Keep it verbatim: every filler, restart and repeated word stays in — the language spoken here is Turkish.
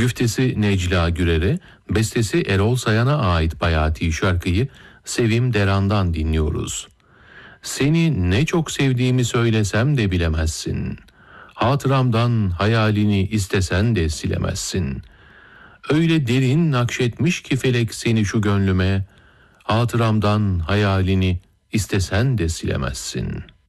Güftesi Necla Gürer'e, bestesi Erol Sayan'a ait Bayati şarkıyı Sevim Deran'dan dinliyoruz. Seni ne çok sevdiğimi söylesem de bilemezsin. Hatıramdan hayalini istesen de silemezsin. Öyle derin nakşetmiş ki felek seni şu gönlüme, hatıramdan hayalini istesen de silemezsin.''